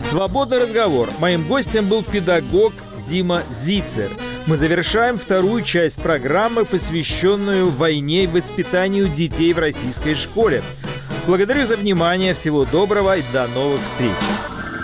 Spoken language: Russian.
Свободный разговор. Моим гостем был педагог Дима Зицер. Мы завершаем вторую часть программы, посвященную войне и воспитанию детей в российской школе. Благодарю за внимание, всего доброго и до новых встреч.